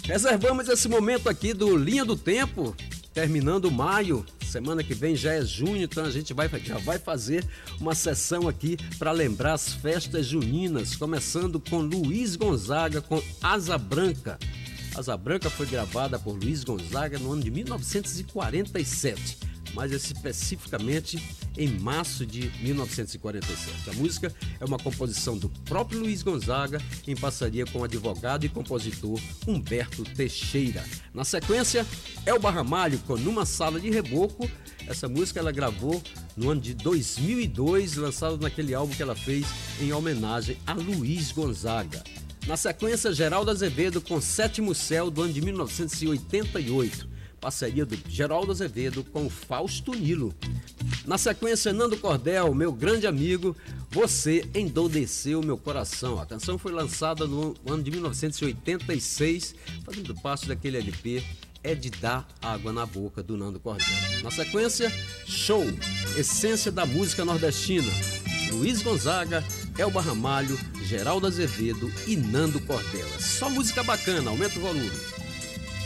Reservamos esse momento aqui do Linha do Tempo, terminando maio. Semana que vem já é junho, então a gente já vai fazer uma sessão aqui para lembrar as festas juninas, começando com Luiz Gonzaga com Asa Branca. Asa Branca foi gravada por Luiz Gonzaga no ano de 1947, mais especificamente em março de 1947. A música é uma composição do próprio Luiz Gonzaga em parceria com o advogado e compositor Humberto Teixeira. Na sequência, Elba Ramalho com Numa Sala de Reboco. Essa música ela gravou no ano de 2002, lançada naquele álbum que ela fez em homenagem a Luiz Gonzaga. Na sequência, Geraldo Azevedo com Sétimo Céu, do ano de 1988. Parceria do Geraldo Azevedo com Fausto Nilo. Na sequência, Nando Cordel, Meu Grande Amigo, Você Endoudeceu Meu Coração. A canção foi lançada no ano de 1986, fazendo parte daquele LP É de Dar Água na Boca, do Nando Cordel. Na sequência, Show, Essência da Música Nordestina. Luiz Gonzaga, Elba Ramalho, Geraldo Azevedo e Nando Cordel. Só música bacana, aumenta o volume.